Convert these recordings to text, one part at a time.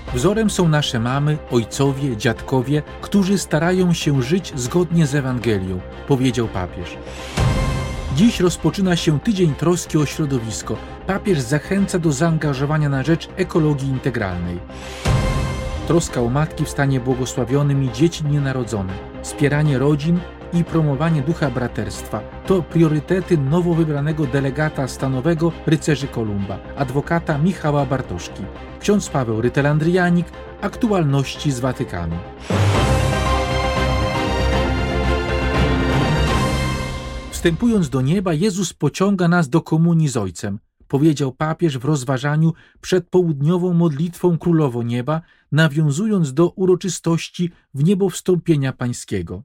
Wzorem są nasze mamy, ojcowie, dziadkowie, którzy starają się żyć zgodnie z Ewangelią, powiedział papież. Dziś rozpoczyna się tydzień troski o środowisko. Papież zachęca do zaangażowania na rzecz ekologii integralnej. Troska o matki w stanie błogosławionym i dzieci nienarodzone, wspieranie rodzin i promowanie ducha braterstwa to priorytety nowo wybranego delegata stanowego rycerzy Kolumba, adwokata Michała Bartoszki. Ksiądz Paweł Rytel-Andrianik, aktualności z Watykanu. Wstępując do nieba, Jezus pociąga nas do komunii z Ojcem, powiedział papież w rozważaniu przed południową modlitwą Królowo Nieba, nawiązując do uroczystości wniebowstąpienia Pańskiego.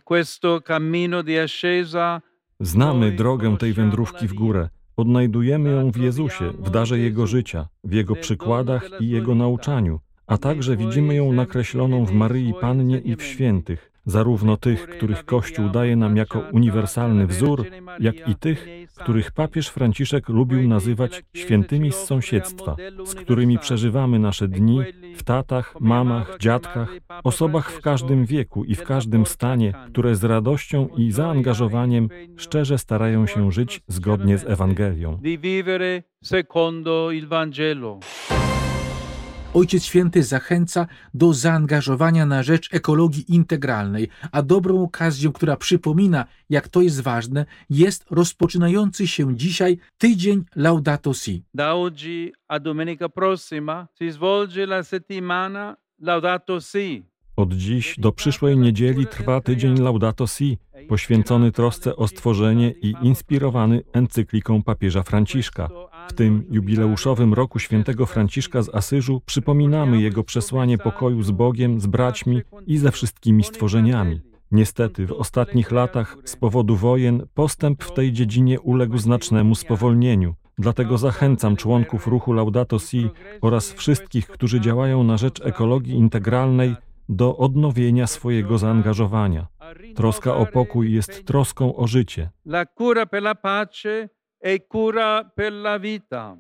Znamy drogę tej wędrówki w górę. Odnajdujemy ją w Jezusie, w darze Jego życia, w Jego przykładach i Jego nauczaniu, a także widzimy ją nakreśloną w Maryi Pannie i w świętych, zarówno tych, których Kościół daje nam jako uniwersalny wzór, jak i tych, których papież Franciszek lubił nazywać świętymi z sąsiedztwa, z którymi przeżywamy nasze dni w tatach, mamach, dziadkach, osobach w każdym wieku i w każdym stanie, które z radością i zaangażowaniem szczerze starają się żyć zgodnie z Ewangelią. Ojciec Święty zachęca do zaangażowania na rzecz ekologii integralnej, a dobrą okazją, która przypomina, jak to jest ważne, jest rozpoczynający się dzisiaj tydzień Laudato Si. Da oggi a domenica prossima si svolge la settimana Laudato Si. Od dziś do przyszłej niedzieli trwa tydzień Laudato Si, poświęcony trosce o stworzenie i inspirowany encykliką papieża Franciszka. W tym jubileuszowym roku świętego Franciszka z Asyżu przypominamy jego przesłanie pokoju z Bogiem, z braćmi i ze wszystkimi stworzeniami. Niestety w ostatnich latach z powodu wojen postęp w tej dziedzinie uległ znacznemu spowolnieniu. Dlatego zachęcam członków ruchu Laudato Si oraz wszystkich, którzy działają na rzecz ekologii integralnej, do odnowienia swojego zaangażowania. Troska o pokój jest troską o życie. La cura per la pace e cura per la vita.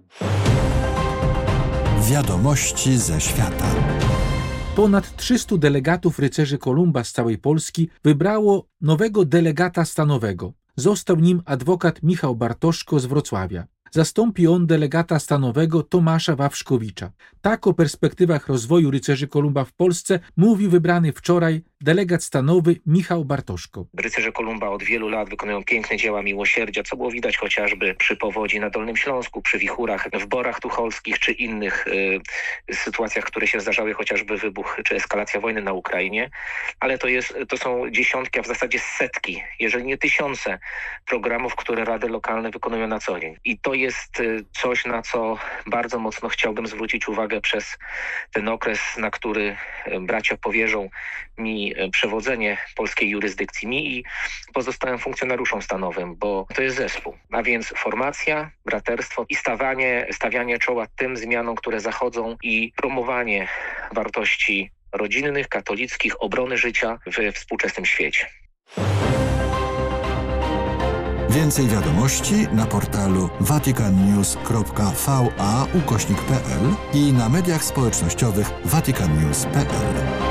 Wiadomości ze świata. Ponad 300 delegatów rycerzy Kolumba z całej Polski wybrało nowego delegata stanowego. Został nim adwokat Michał Bartoszko z Wrocławia. Zastąpi on delegata stanowego Tomasza Wawrzkowicza. Tak o perspektywach rozwoju rycerzy Kolumba w Polsce mówi wybrany wczoraj delegat stanowy Michał Bartoszko. Rycerze Kolumba od wielu lat wykonują piękne dzieła miłosierdzia, co było widać chociażby przy powodzi na Dolnym Śląsku, przy wichurach w Borach Tucholskich, czy innych sytuacjach, które się zdarzały, chociażby wybuch czy eskalacja wojny na Ukrainie. Ale to są dziesiątki, a w zasadzie setki, jeżeli nie tysiące programów, które rady lokalne wykonują na co dzień. I to jest coś, na co bardzo mocno chciałbym zwrócić uwagę przez ten okres, na który bracia powierzą mi przewodzenie polskiej jurysdykcji, mi i pozostałym funkcjonariuszom stanowym, bo to jest zespół. A więc formacja, braterstwo i stawianie czoła tym zmianom, które zachodzą i promowanie wartości rodzinnych, katolickich, obrony życia we współczesnym świecie. Więcej wiadomości na portalu vaticannews.va/pl i na mediach społecznościowych vaticannews.pl.